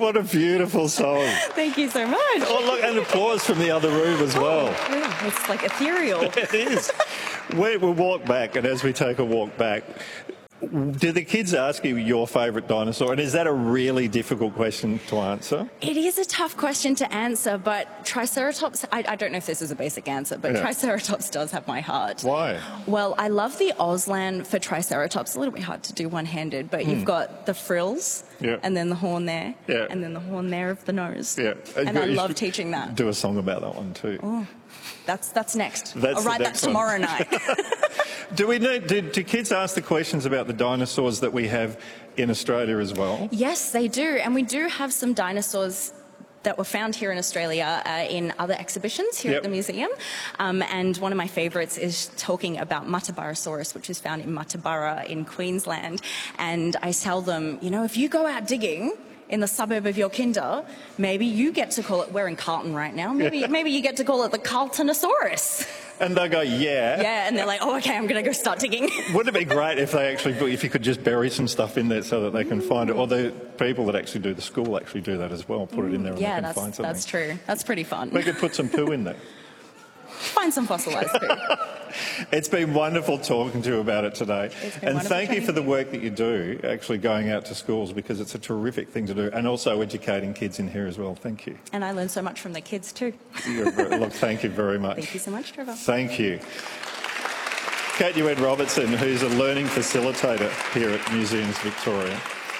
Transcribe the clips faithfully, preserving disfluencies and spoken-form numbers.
What a beautiful song. Thank you so much. Oh, look, and applause from the other room as well. Oh, yeah, it's like ethereal. It is. We, we'll walk back, and as we take a walk back, do the kids ask you your favourite dinosaur? And is that a really difficult question to answer? It is a tough question to answer, but Triceratops, I, I don't know if this is a basic answer, but Yeah. Triceratops does have my heart. Why? Well, I love the Auslan for Triceratops. A little bit hard to do one-handed, but you've got the frills, Yeah. and then the horn there, Yeah. and then the horn there of the nose. Yeah. And I You love should teaching that. Do a song about that one too. Oh, that's, that's next. That's I'll the write that next one. tomorrow night. Do we need, do, do kids ask the questions about the dinosaurs that we have in Australia as well? Yes, they do. And we do have some dinosaurs that were found here in Australia uh, in other exhibitions here Yep. at the museum. Um, and one of my favourites is talking about Muttaburrasaurus, which is found in Muttaburra in Queensland. And I tell them, you know, if you go out digging in the suburb of your kinder, maybe you get to call it, we're in Carlton right now, maybe, maybe you get to call it the Carltonosaurus. And they go, yeah. Yeah, and they're like, oh, okay, I'm going to go start digging. Wouldn't it be great if they actually, if you could just bury some stuff in there so that they can find it? Or the people that actually do the school actually do that as well, put it in there and Yeah, they can that's, find something. that's true. That's pretty fun. We could put some poo in there. Find some fossilised food. It's been wonderful talking to you about it today. It's been And wonderful thank you chatting for the to you. work that you do, actually going out to schools, because it's a terrific thing to do, and also educating kids in here as well. Thank you. And I learned so much from the kids too. You're very- Look, thank you very much. Thank you so much, Trevor. Thank you. Kate Ewed Robertson, who's a learning facilitator here at Museums Victoria.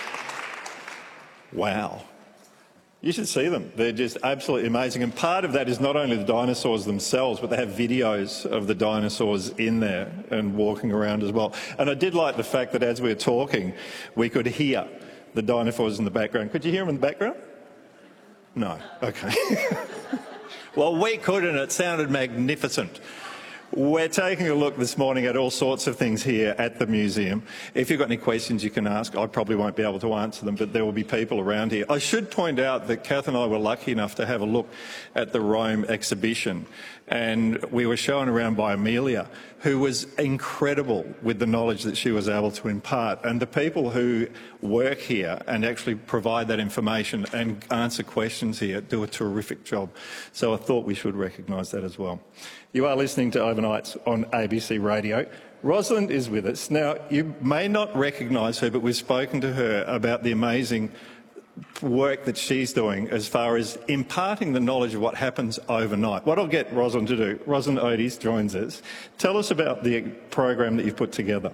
Wow. You should see them. They're just absolutely amazing. And part of that is not only the dinosaurs themselves, but they have videos of the dinosaurs in there and walking around as well. And I did like the fact that as we were talking, we could hear the dinosaurs in the background. Could you hear them in the background? No. Okay. Well, we could, and it sounded magnificent. We're taking a look this morning at all sorts of things here at the museum. If you've got any questions you can ask, I probably won't be able to answer them, but there will be people around here. I should point out that Kath and I were lucky enough to have a look at the Rome exhibition, and we were shown around by Amelia, who was incredible with the knowledge that she was able to impart. And the people who work here and actually provide that information and answer questions here do a terrific job. So I thought we should recognise that as well. You are listening to Overnights on A B C Radio. Rosalind is with us. Now, you may not recognise her, but we've spoken to her about the amazing work that she's doing as far as imparting the knowledge of what happens overnight. What I'll get Rosalind to do, Rosalind Otis joins us. Tell us about the program that you've put together.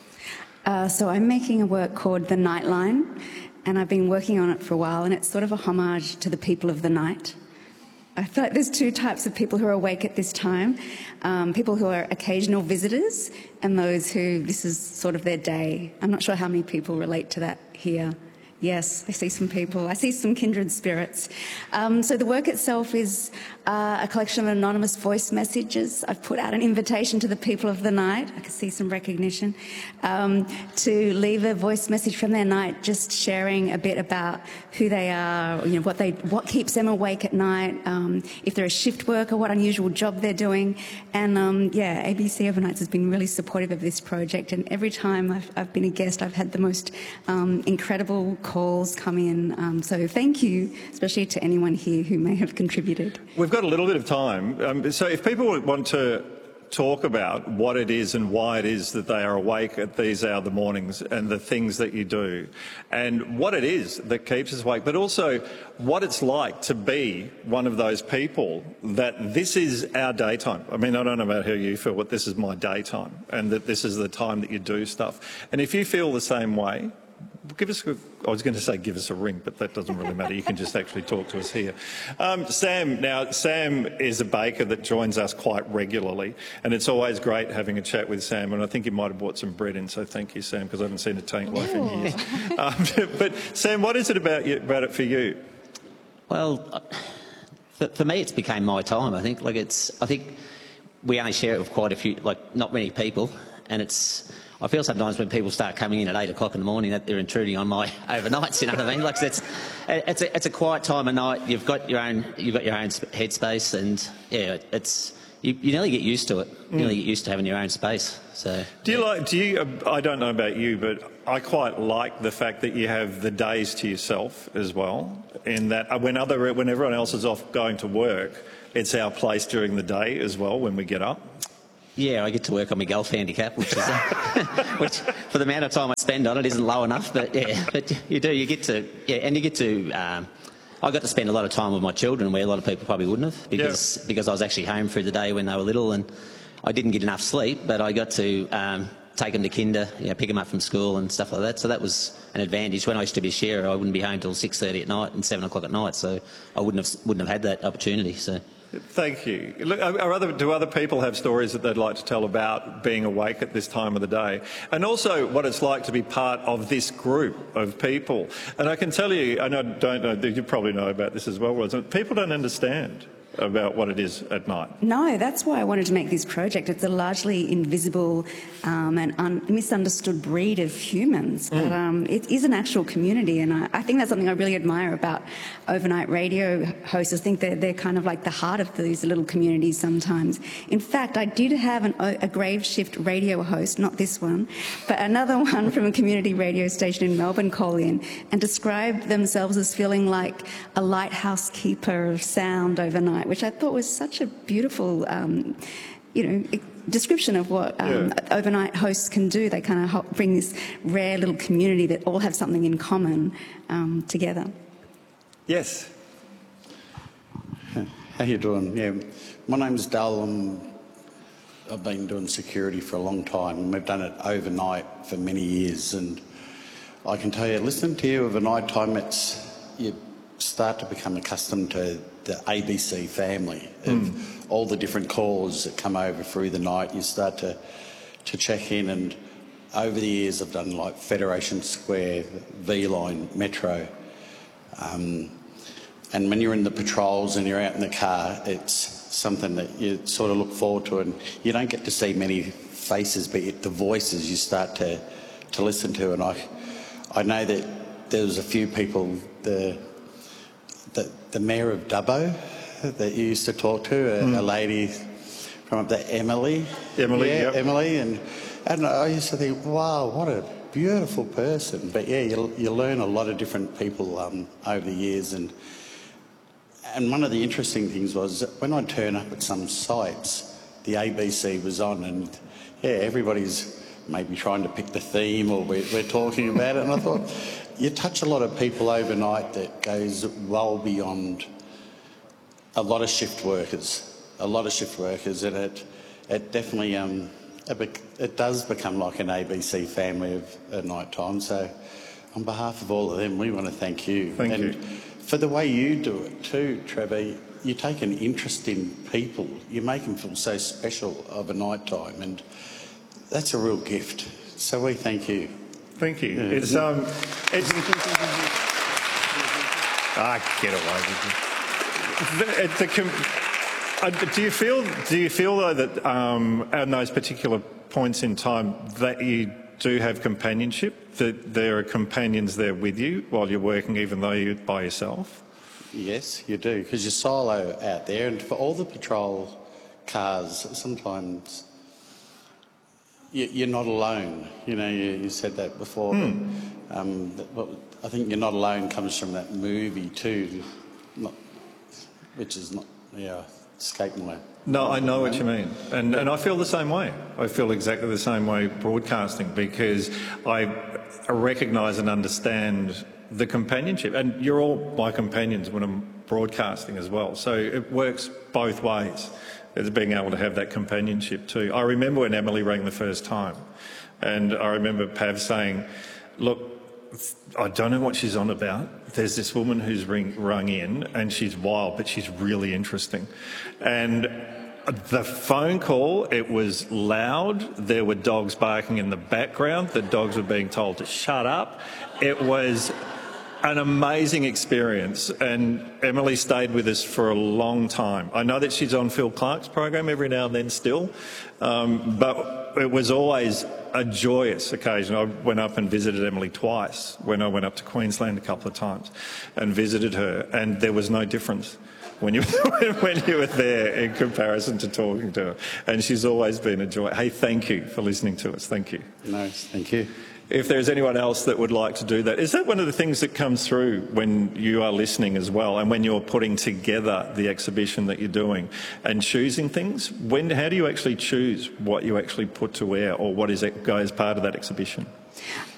Uh, so I'm making a work called The Nightline, and I've been working on it for a while, and it's sort of a homage to the people of the night. I feel like there's two types of people who are awake at this time. Um, people who are occasional visitors and those who this is sort of their day. I'm not sure how many people relate to that here. Yes, I see some people. I see some kindred spirits. Um, so the work itself is uh, a collection of anonymous voice messages. I've put out an invitation to the people of the night. I can see some recognition. Um, to leave a voice message from their night, just sharing a bit about who they are, you know, what they, what keeps them awake at night, um, if they're a shift worker, what unusual job they're doing. And um, yeah, A B C Overnights has been really supportive of this project. And every time I've, I've been a guest, I've had the most um, incredible calls come in. Um, so thank you, especially to anyone here who may have contributed. We've got a little bit of time. Um, so if people want to talk about what it is and why it is that they are awake at these hour of the mornings and the things that you do and what it is that keeps us awake, but also what it's like to be one of those people that this is our daytime. I mean, I don't know about how you feel, but this is my daytime and that this is the time that you do stuff. And if you feel the same way, give us a, I was going to say give us a ring, but that doesn't really matter. You can just actually talk to us here. Um, Sam, now, Sam is a baker that joins us quite regularly, and it's always great having a chat with Sam, and I think he might have brought some bread in, so thank you, Sam, because I haven't seen a tank loaf in years. Um, but, Sam, what is it about, you, about it for you? Well, for, for me, it's became my time, I think. Like, it's, I think we only share it with quite a few, like, not many people, and it's... I feel sometimes when people start coming in at eight o'clock in the morning that they're intruding on my overnights. You know what I mean? Like it's it's a it's a quiet time of night. You've got your own you've got your own headspace, and yeah, it's you, you nearly get used to it. You nearly get used to having your own space. So do you like? Do you? I don't know about you, but I quite like the fact that you have the days to yourself as well. In that, when other when everyone else is off going to work, it's our place during the day as well when we get up. Yeah, I get to work on my golf handicap, which is uh, which for the amount of time I spend on it isn't low enough. But yeah, but you do. You get to yeah, and you get to. Um, I got to spend a lot of time with my children where a lot of people probably wouldn't have, because yeah. because I was actually home through the day when they were little, and I didn't get enough sleep, but I got to um, take them to kinder, you know, pick them up from school and stuff like that. So that was an advantage. When I used to be a sharer, I wouldn't be home till six thirty at night and seven o'clock at night, so I wouldn't have wouldn't have had that opportunity. So. Thank you. Look, are other, do other people have stories that they'd like to tell about being awake at this time of the day? And also what it's like to be part of this group of people. And I can tell you, and I don't know, you probably know about this as well, Roz, people don't understand about what it is at night. No, that's why I wanted to make this project. It's a largely invisible um, and un misunderstood breed of humans, but um, it is an actual community, and I, I think that's something I really admire about overnight radio hosts. I think they're, they're kind of like the heart of these little communities sometimes. In fact, I did have an, a grave shift radio host, not this one, but another one from a community radio station in Melbourne call in and describe themselves as feeling like a lighthouse keeper of sound overnight, which I thought was such a beautiful, um, you know, description of what um, yeah. overnight hosts can do. They kind of bring this rare little community that all have something in common um, together. Yes. How you doing? Yeah, my name's Dal. I'm, I've been doing security for a long time, and we've done it overnight for many years. And I can tell you, listening to you overnight time, it's you start to become accustomed to the A B C family of mm. all the different calls that come over through the night. You start to to check in, and over the years I've done like Federation Square, V-Line, Metro, um, and when you're in the patrols and you're out in the car, it's something that you sort of look forward to, and you don't get to see many faces, but the voices you start to to listen to. And I I know that there was a few people, the The, the mayor of Dubbo that you used to talk to, a, mm. a lady from up there, Emily. Emily, yeah, yep. Emily, and and I used to think, wow, what a beautiful person. But yeah, you you learn a lot of different people um, over the years, and and one of the interesting things was that when I turn up at some sites, the A B C was on, and yeah, everybody's maybe trying to pick the theme, or we're, we're talking about it, and I thought, you touch a lot of people overnight that goes well beyond a lot of shift workers, a lot of shift workers, and it it definitely um, it, it does become like an A B C family of at night time. So on behalf of all of them, we want to thank you. Thank and you. For the way you do it too, Trevor. You take an interest in people. You make them feel so special of a night time, and that's a real gift. So we thank you. Thank you. Yeah. It's um, it's. ah, get away with it. It's a com uh, do you feel? Do you feel though that um, at those particular points in time that you do have companionship? That there are companions there with you while you're working, even though you're by yourself? Yes, you do, because you're solo out there, and for all the patrol cars, sometimes you're not alone. You know, you, you said that before. Mm. But, um, but I think you're not alone comes from that movie too, not, which is not, yeah, escape my... No, I know what you mean. And, and I feel the same way. I feel exactly the same way broadcasting, because I recognise and understand the companionship. And you're all my companions when I'm broadcasting as well. So it works both ways. It's being able to have that companionship too. I remember when Emily rang the first time, and I remember Pav saying, look, I don't know what she's on about. There's this woman who's ring, rung in, and she's wild, but she's really interesting. And the phone call, it was loud. There were dogs barking in the background. The dogs were being told to shut up. It was an amazing experience, and Emily stayed with us for a long time. I know that she's on Phil Clark's program every now and then still, um, but it was always a joyous occasion. I went up and visited Emily twice when I went up to Queensland a couple of times and visited her, and there was no difference. when you when you were there in comparison to talking to her. And she's always been a joy. Hey, thank you for listening to us. Thank you. No, thank you. If there's anyone else that would like to do that, is that one of the things that comes through when you are listening as well, and when you're putting together the exhibition that you're doing and choosing things? When, how do you actually choose what you actually put to air, or what is it, goes part of that exhibition?